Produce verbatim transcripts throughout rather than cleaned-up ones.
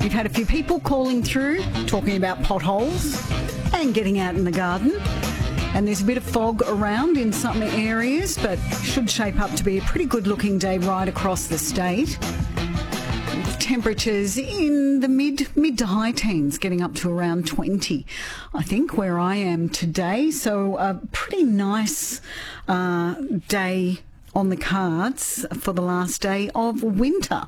We've had a few people calling through, talking about potholes and getting out in the garden. And there's a bit of fog around in some areas, but should shape up to be a pretty good-looking day right across the state. With temperatures in the mid mid to high teens, getting up to around twenty, I think, where I am today. So a pretty nice uh, day on the cards for the last day of winter.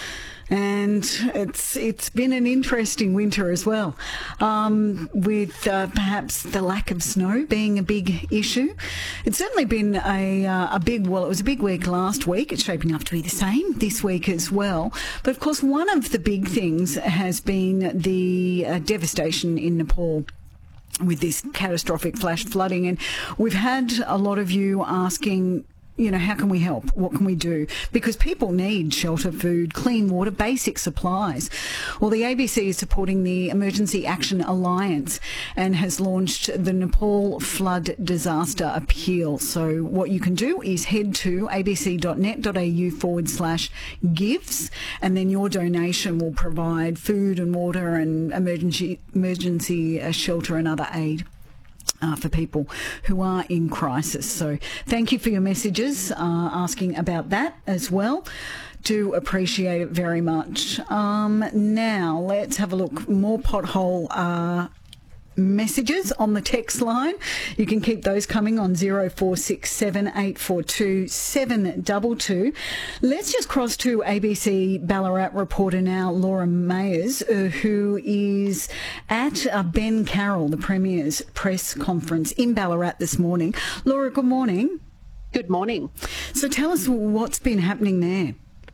And it's it's been an interesting winter as well, um, with uh, perhaps the lack of snow being a big issue. It's certainly been a uh, a big, well, it was a big week last week. It's shaping up to be the same this week as well. But of course, one of the big things has been the uh, devastation in Nepal with this catastrophic flash flooding. And we've had a lot of you asking, you know, how can we help? What can we do? Because people need shelter, food, clean water, basic supplies. Well, the A B C is supporting the Emergency Action Alliance and has launched the Nepal Flood Disaster Appeal. So what you can do is head to abc.net.au forward slash gives, and then your donation will provide food and water and emergency, emergency uh, shelter and other aid Uh, for people who are in crisis. So thank you for your messages uh, asking about that as well. Do appreciate it very much. Um, now let's have a look. More pothole uh, messages on the text line. You can keep those coming on zero four six seven eight four two seven two two. Let's just cross to A B C Ballarat reporter now, Laura Mayers, uh, who is at uh, Ben Carroll, the Premier's press conference in Ballarat this morning. Laura, good morning. Good morning. So tell us what's been happening there.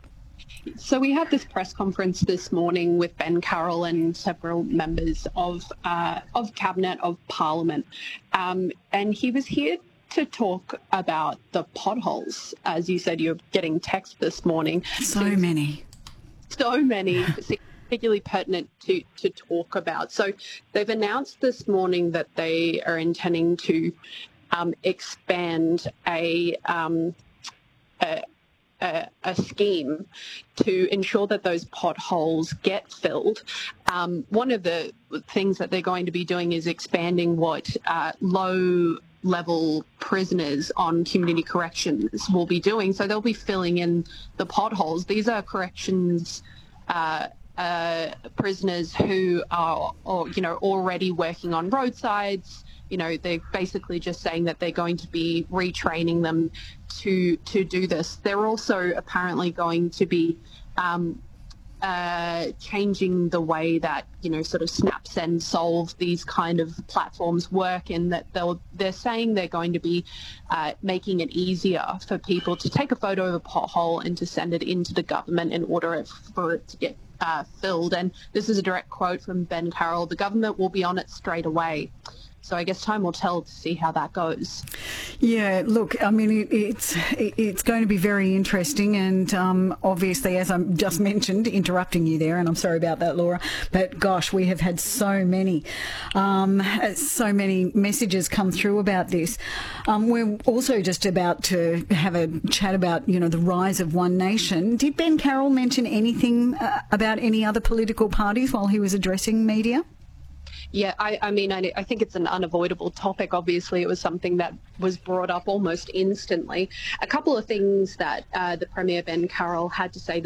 So we had this press conference this morning with Ben Carroll and several members of uh, of Cabinet, of Parliament, um, and he was here to talk about the potholes. As you said, you're getting text this morning. So many. So many, particularly pertinent to, to talk about. So they've announced this morning that they are intending to um, expand a... Um, a A, a scheme to ensure that those potholes get filled. Um, one of the things that they're going to be doing is expanding what uh, low-level prisoners on community corrections will be doing. So they'll be filling in the potholes. These are corrections uh, uh, prisoners who are, or, you know, already working on roadsides. You know, they're basically just saying that they're going to be retraining them to to do this. They're also apparently going to be um, uh, changing the way that, you know, sort of Snaps and Solve, these kind of platforms work, in that they'll, they're saying they're going to be uh, making it easier for people to take a photo of a pothole and to send it into the government in order for it to get uh, filled. And this is a direct quote from Ben Carroll: "The government will be on it straight away." So I guess time will tell to see how that goes. Yeah, look, I mean, it, it's it's going to be very interesting, and um, obviously, as I just mentioned, interrupting you there, and I'm sorry about that, Laura, but gosh, we have had so many, um, so many messages come through about this. Um, we're also just about to have a chat about, you know, the rise of One Nation. Did Ben Carroll mention anything uh, about any other political parties while he was addressing media? Yeah, I, I mean, I, I think it's an unavoidable topic. Obviously, it was something that was brought up almost instantly. A couple of things that uh, the Premier, Ben Carroll, had to say